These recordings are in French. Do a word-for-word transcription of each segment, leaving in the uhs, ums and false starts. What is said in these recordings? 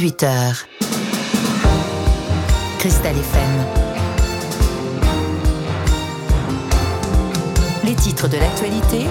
dix-huit heures. Cristal F M. Les titres de l'actualité.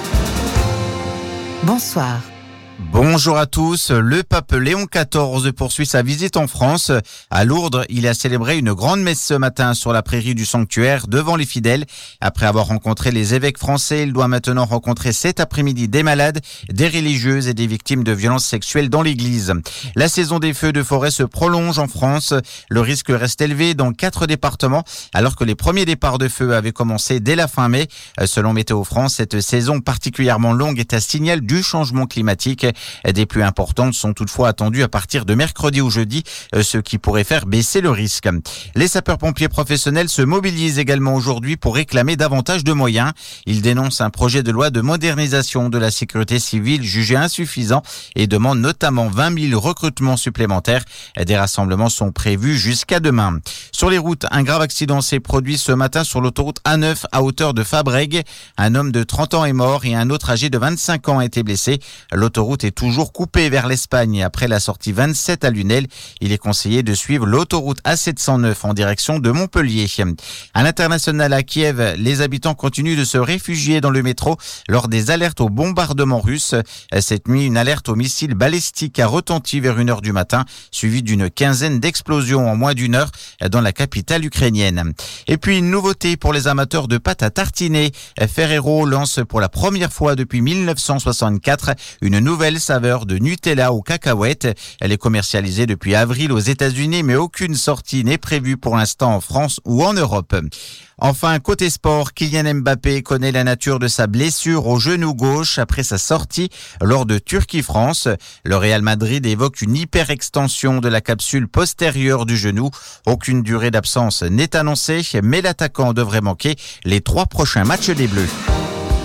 Bonsoir. Bonjour à tous. Le pape Léon quatorze poursuit sa visite en France. À Lourdes, il a célébré une grande messe ce matin sur la prairie du sanctuaire devant les fidèles. Après avoir rencontré les évêques français, il doit maintenant rencontrer cet après-midi des malades, des religieuses et des victimes de violences sexuelles dans l'église. La saison des feux de forêt se prolonge en France. Le risque reste élevé dans quatre départements alors que les premiers départs de feu avaient commencé dès la fin mai. Selon Météo France, cette saison particulièrement longue est un signal du changement climatique. Des pluies importantes sont toutefois attendues à partir de mercredi ou jeudi, ce qui pourrait faire baisser le risque. Les sapeurs-pompiers professionnels se mobilisent également aujourd'hui pour réclamer davantage de moyens. Ils dénoncent un projet de loi de modernisation de la sécurité civile jugé insuffisant et demandent notamment vingt mille recrutements supplémentaires. Des rassemblements sont prévus jusqu'à demain. Sur les routes, un grave accident s'est produit ce matin sur l'autoroute A neuf à hauteur de Fabrègues. Un homme de trente ans est mort et un autre âgé de vingt-cinq ans a été blessé. L'autoroute est toujours coupée vers l'Espagne après la sortie vingt-sept à Lunel. Il est conseillé de suivre l'autoroute A sept cent neuf en direction de Montpellier. À l'international à Kiev, les habitants continuent de se réfugier dans le métro lors des alertes au bombardement russe. Cette nuit, une alerte au missile balistique a retenti vers une heure du matin, suivie d'une quinzaine d'explosions en moins d'une heure dans la capitale ukrainienne. Et puis une nouveauté pour les amateurs de pâte à tartiner. Ferrero lance pour la première fois depuis mille neuf cent soixante-quatre une nouvelle saveur de Nutella aux cacahuètes. Elle est commercialisée depuis avril aux États-Unis, mais aucune sortie n'est prévue pour l'instant en France ou en Europe. Enfin, côté sport, Kylian Mbappé connaît la nature de sa blessure au genou gauche après sa sortie lors de Turquie-France. Le Real Madrid évoque une hyperextension de la capsule postérieure du genou. Aucune durée d'absence n'est annoncée, mais l'attaquant devrait manquer les trois prochains matchs des Bleus.